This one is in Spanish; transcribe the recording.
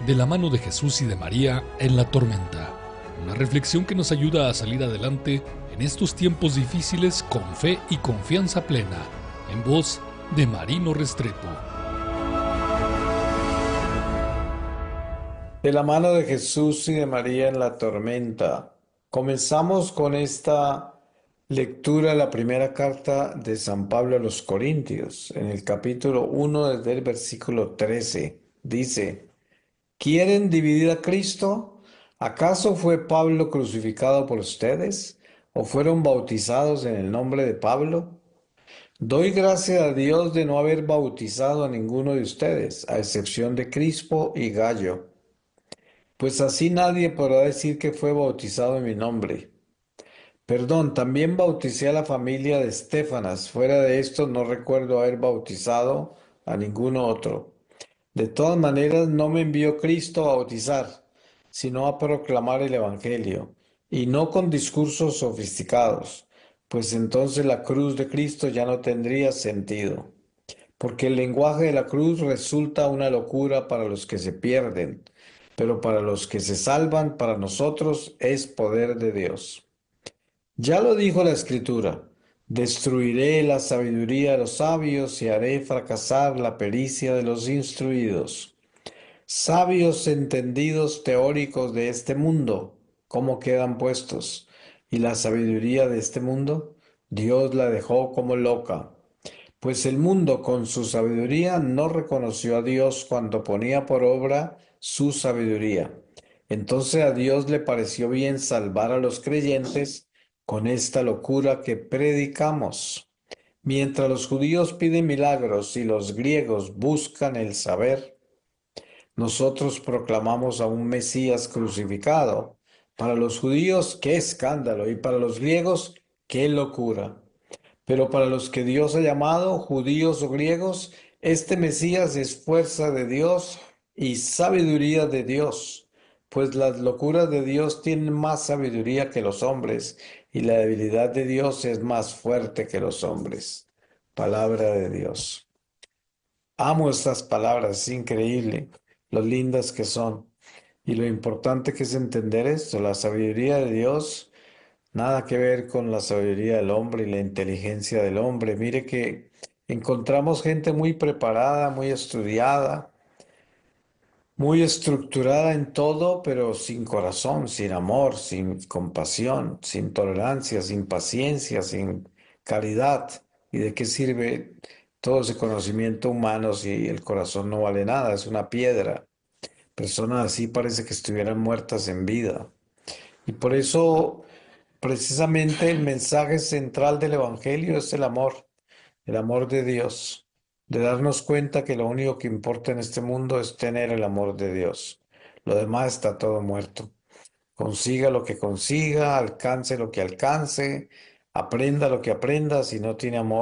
De la mano de Jesús y de María en la tormenta. Una reflexión que nos ayuda a salir adelante en estos tiempos difíciles con fe y confianza plena. En voz de Marino Restrepo. De la mano de Jesús y de María en la tormenta. Comenzamos con esta lectura de la primera carta de San Pablo a los Corintios, en el capítulo 1 desde el versículo 13. Dice: ¿Quieren dividir a Cristo? ¿Acaso fue Pablo crucificado por ustedes? ¿O fueron bautizados en el nombre de Pablo? Doy gracias a Dios de no haber bautizado a ninguno de ustedes, a excepción de Crispo y Gallo, pues así nadie podrá decir que fue bautizado en mi nombre. Perdón, también bauticé a la familia de Estéfanas. Fuera de esto no recuerdo haber bautizado a ninguno otro. De todas maneras, no me envió Cristo a bautizar, sino a proclamar el Evangelio, y no con discursos sofisticados, pues entonces la cruz de Cristo ya no tendría sentido, porque el lenguaje de la cruz resulta una locura para los que se pierden, pero para los que se salvan, para nosotros es poder de Dios. Ya lo dijo la Escritura: destruiré la sabiduría de los sabios y haré fracasar la pericia de los instruidos. Sabios entendidos teóricos de este mundo, ¿cómo quedan puestos? ¿Y la sabiduría de este mundo? Dios la dejó como loca. Pues el mundo con su sabiduría no reconoció a Dios cuando ponía por obra su sabiduría. Entonces a Dios le pareció bien salvar a los creyentes con esta locura que predicamos. Mientras los judíos piden milagros y los griegos buscan el saber, nosotros proclamamos a un Mesías crucificado. Para los judíos, qué escándalo, y para los griegos, qué locura. Pero para los que Dios ha llamado, judíos o griegos, este Mesías es fuerza de Dios y sabiduría de Dios, pues las locuras de Dios tienen más sabiduría que los hombres, y la debilidad de Dios es más fuerte que los hombres. Palabra de Dios. Amo estas palabras, es increíble lo lindas que son y lo importante que es entender esto. La sabiduría de Dios, nada que ver con la sabiduría del hombre y la inteligencia del hombre. Mire que encontramos gente muy preparada, muy estudiada, muy estructurada en todo, pero sin corazón, sin amor, sin compasión, sin tolerancia, sin paciencia, sin caridad. ¿Y de qué sirve todo ese conocimiento humano si el corazón no vale nada? Es una piedra. Personas así parece que estuvieran muertas en vida. Y por eso, precisamente, el mensaje central del Evangelio es el amor de Dios, de darnos cuenta que lo único que importa en este mundo es tener el amor de Dios. Lo demás está todo muerto. Consiga lo que consiga, alcance lo que alcance, aprenda lo que aprenda, si no tiene amor.